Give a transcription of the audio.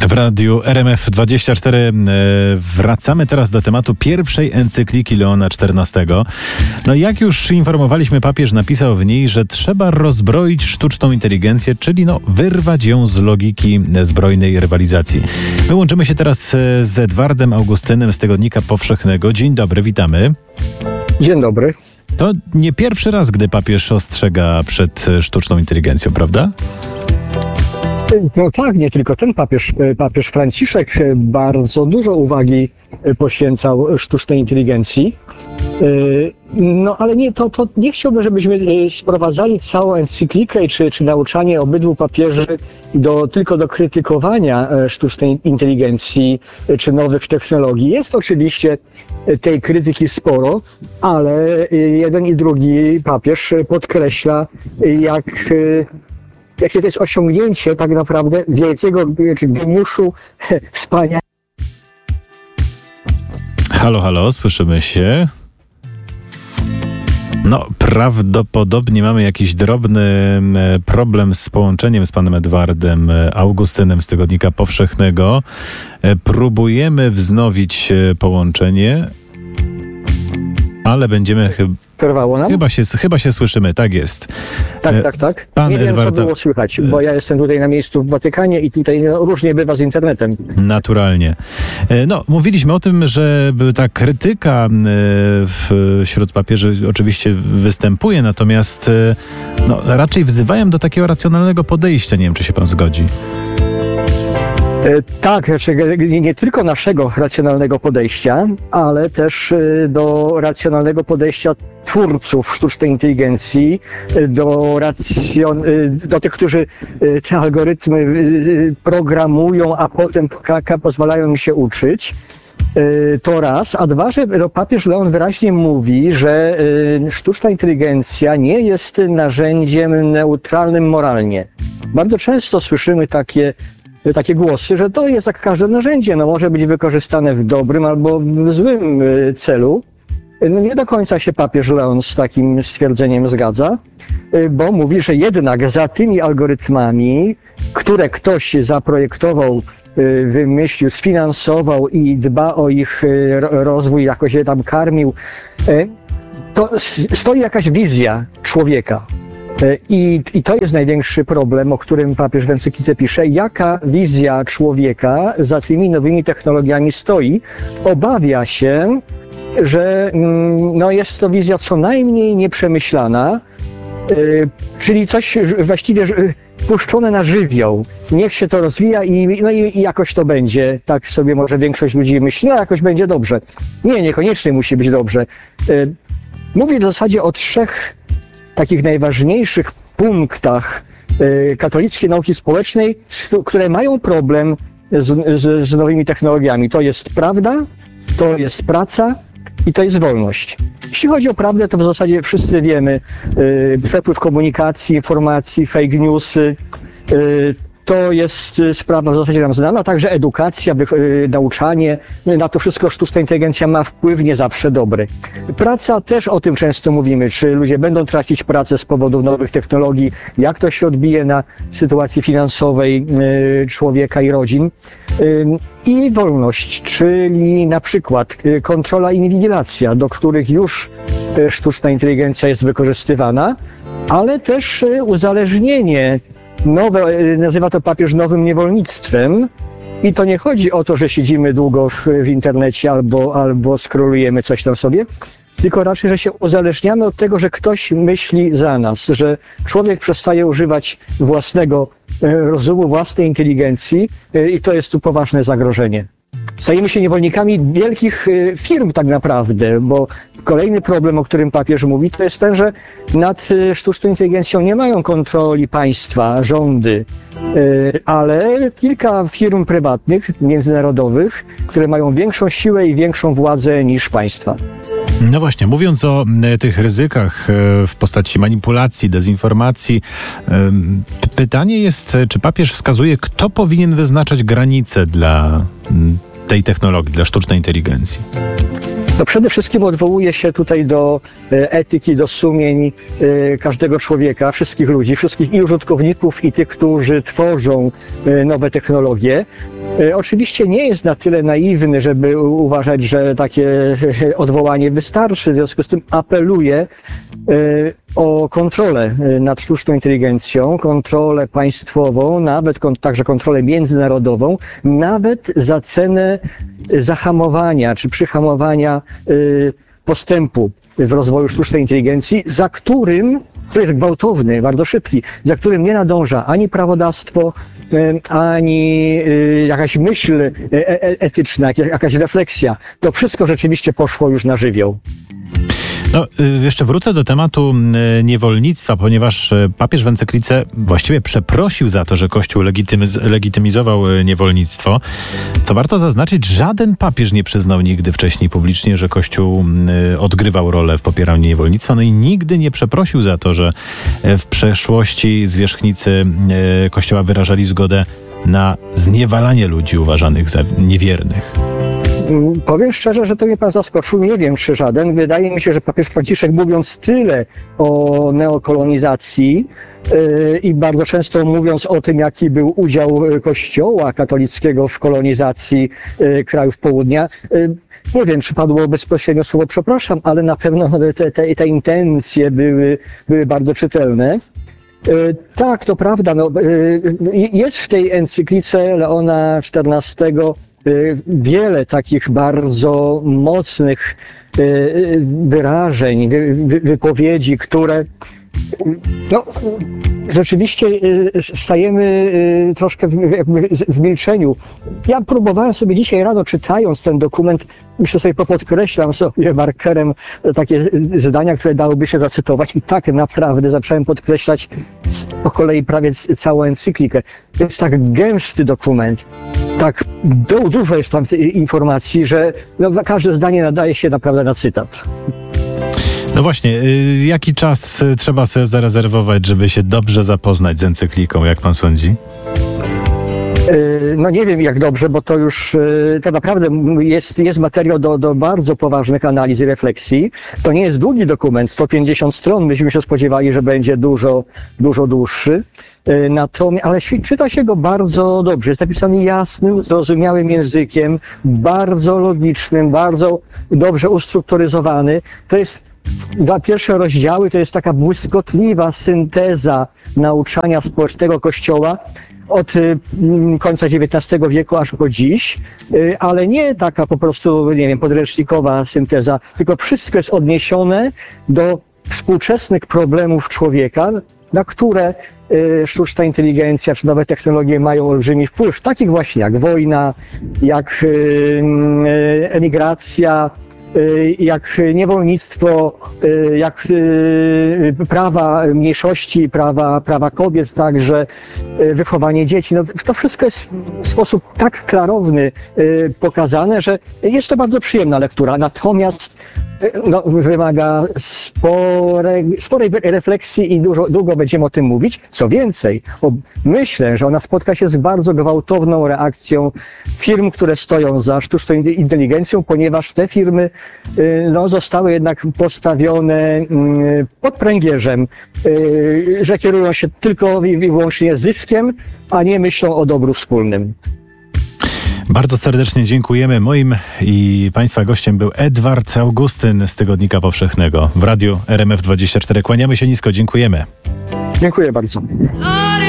W radiu RMF24 wracamy teraz do tematu pierwszej encykliki Leona XIV. No jak już informowaliśmy, papież napisał w niej, że trzeba rozbroić sztuczną inteligencję, czyli wyrwać ją z logiki zbrojnej rywalizacji. My łączymy się teraz z Edwardem Augustynem z Tygodnika Powszechnego. Dzień dobry, witamy. Dzień dobry. To nie pierwszy raz, gdy papież ostrzega przed sztuczną inteligencją, prawda? No tak, nie tylko ten papież. Papież Franciszek bardzo dużo uwagi poświęcał sztucznej inteligencji. No ale nie chciałbym, żebyśmy sprowadzali całą encyklikę czy nauczanie obydwu papieży tylko do krytykowania sztucznej inteligencji czy nowych technologii. Jest oczywiście tej krytyki sporo, ale jeden i drugi papież podkreśla, jakie to jest osiągnięcie tak naprawdę wielkiego geniuszu, wspaniałego. Halo, słyszymy się. No, prawdopodobnie mamy jakiś drobny problem z połączeniem z panem Edwardem Augustynem z Tygodnika Powszechnego. Próbujemy wznowić połączenie, ale będziemy Trwało nam? Chyba się słyszymy, tak jest. Tak. Pan nie wiem, Edward... co było słychać, bo ja jestem tutaj na miejscu w Watykanie i tutaj różnie bywa z internetem. Naturalnie. No, mówiliśmy o tym, że ta krytyka wśród papieży oczywiście występuje, natomiast raczej wzywają do takiego racjonalnego podejścia. Nie wiem, czy się pan zgodzi. Tak, nie tylko naszego racjonalnego podejścia, ale też do racjonalnego podejścia twórców sztucznej inteligencji, do tych, którzy te algorytmy programują, a potem pozwalają im się uczyć. To raz, a dwa, że papież Leon wyraźnie mówi, że sztuczna inteligencja nie jest narzędziem neutralnym moralnie. Bardzo często słyszymy takie głosy, że to jest jak każde narzędzie, może być wykorzystane w dobrym albo w złym celu. Nie do końca się papież Leon z takim stwierdzeniem zgadza, bo mówi, że jednak za tymi algorytmami, które ktoś zaprojektował, wymyślił, sfinansował i dba o ich rozwój, jakoś je tam karmił, to stoi jakaś wizja człowieka. I to jest największy problem, o którym papież w encyklice pisze, jaka wizja człowieka za tymi nowymi technologiami stoi. Obawia się, że jest to wizja co najmniej nieprzemyślana, czyli coś właściwie puszczone na żywioł. Niech się to rozwija i jakoś to będzie. Tak sobie może większość ludzi myśli, jakoś będzie dobrze. Nie, niekoniecznie musi być dobrze. Mówię w zasadzie o trzech takich najważniejszych punktach katolickiej nauki społecznej, które mają problem z nowymi technologiami. To jest prawda, to jest praca i to jest wolność. Jeśli chodzi o prawdę, to w zasadzie wszyscy wiemy, przepływ komunikacji, informacji, fake newsy, to jest sprawa w zasadzie nam znana, a także edukacja, nauczanie, na to wszystko sztuczna inteligencja ma wpływ nie zawsze dobry. Praca też o tym często mówimy, czy ludzie będą tracić pracę z powodu nowych technologii, jak to się odbije na sytuacji finansowej człowieka i rodzin. I wolność, czyli na przykład kontrola i inwigilacja, do których już sztuczna inteligencja jest wykorzystywana, ale też uzależnienie. Nazywa to papież nowym niewolnictwem i to nie chodzi o to, że siedzimy długo w internecie albo scrollujemy coś tam sobie, tylko raczej, że się uzależniamy od tego, że ktoś myśli za nas, że człowiek przestaje używać własnego rozumu, własnej inteligencji i to jest tu poważne zagrożenie. Stajemy się niewolnikami wielkich firm tak naprawdę, bo kolejny problem, o którym papież mówi, to jest ten, że nad sztuczną inteligencją nie mają kontroli państwa, rządy, ale kilka firm prywatnych, międzynarodowych, które mają większą siłę i większą władzę niż państwa. No właśnie, mówiąc o tych ryzykach w postaci manipulacji, dezinformacji, pytanie jest, czy papież wskazuje, kto powinien wyznaczać granice dla tej technologii, dla sztucznej inteligencji? To przede wszystkim odwołuje się tutaj do etyki, do sumień każdego człowieka, wszystkich ludzi, wszystkich i użytkowników, i tych, którzy tworzą nowe technologie. Oczywiście nie jest na tyle naiwny, żeby uważać, że takie odwołanie wystarczy. W związku z tym apeluję o kontrolę nad sztuczną inteligencją, kontrolę państwową, nawet także kontrolę międzynarodową, nawet za cenę zahamowania czy przyhamowania postępu w rozwoju sztucznej inteligencji, który jest gwałtowny, bardzo szybki, za którym nie nadąża ani prawodawstwo, ani jakaś myśl etyczna, jakaś refleksja. To wszystko rzeczywiście poszło już na żywioł. No, jeszcze wrócę do tematu niewolnictwa, ponieważ papież w encyklice właściwie przeprosił za to, że Kościół legitymizował niewolnictwo. Co warto zaznaczyć, żaden papież nie przyznał nigdy wcześniej publicznie, że Kościół odgrywał rolę w popieraniu niewolnictwa. No i nigdy nie przeprosił za to, że w przeszłości zwierzchnicy Kościoła wyrażali zgodę na zniewalanie ludzi uważanych za niewiernych. Powiem szczerze, że to mnie pan zaskoczył. Nie wiem, czy żaden. Wydaje mi się, że papież Franciszek, mówiąc tyle o neokolonizacji i bardzo często mówiąc o tym, jaki był udział Kościoła katolickiego w kolonizacji krajów południa, nie wiem, czy padło bezpośrednio słowo przepraszam, ale na pewno te intencje były bardzo czytelne. Tak, to prawda. No, jest w tej encyklice Leona XIV wiele takich bardzo mocnych wyrażeń, wypowiedzi, które rzeczywiście stajemy troszkę w milczeniu. Ja próbowałem sobie dzisiaj rano, czytając ten dokument, myślę sobie, podkreślam sobie markerem takie zdania, które dałoby się zacytować, i tak naprawdę zacząłem podkreślać po kolei prawie całą encyklikę. To jest tak gęsty dokument, tak dużo jest tam informacji, że każde zdanie nadaje się naprawdę na cytat. No właśnie, jaki czas trzeba sobie zarezerwować, żeby się dobrze zapoznać z encykliką, jak pan sądzi? No nie wiem jak dobrze, bo to już to naprawdę jest materiał do bardzo poważnych analiz i refleksji. To nie jest długi dokument, 150 stron, myśmy się spodziewali, że będzie dużo dłuższy. Natomiast, ale czyta się go bardzo dobrze. Jest napisany jasnym, zrozumiałym językiem, bardzo logicznym, bardzo dobrze ustrukturyzowany. To jest dwa pierwsze rozdziały, to jest taka błyskotliwa synteza nauczania społecznego Kościoła od końca XIX wieku aż po dziś, ale nie taka po prostu, nie wiem, podręcznikowa synteza, tylko wszystko jest odniesione do współczesnych problemów człowieka, na które sztuczna inteligencja czy nowe technologie mają olbrzymi wpływ, takich właśnie jak wojna, jak emigracja, jak niewolnictwo, jak prawa mniejszości, prawa kobiet, także wychowanie dzieci. No, to wszystko jest w sposób tak klarowny pokazane, że jest to bardzo przyjemna lektura. Natomiast wymaga sporej refleksji i długo będziemy o tym mówić. Co więcej, myślę, że ona spotka się z bardzo gwałtowną reakcją firm, które stoją za sztuczną inteligencją, ponieważ te firmy zostały jednak postawione pod pręgierzem, że kierują się tylko i wyłącznie zyskiem, a nie myślą o dobru wspólnym. Bardzo serdecznie dziękujemy. Moim i Państwa gościem był Edward Augustyn z Tygodnika Powszechnego w Radiu RMF24. Kłaniamy się nisko, dziękujemy. Dziękuję bardzo.